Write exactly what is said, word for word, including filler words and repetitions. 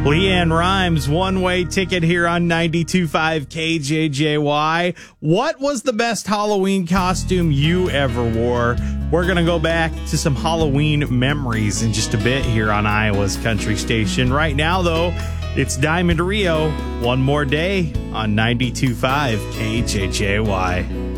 Leanne Rhymes, one-way ticket here on ninety-two point five K J J Y. What was the best Halloween costume you ever wore? We're going to go back to some Halloween memories in just a bit here on Iowa's Country Station. Right now, though, it's Diamond Rio, One More Day on ninety-two point five K J J Y.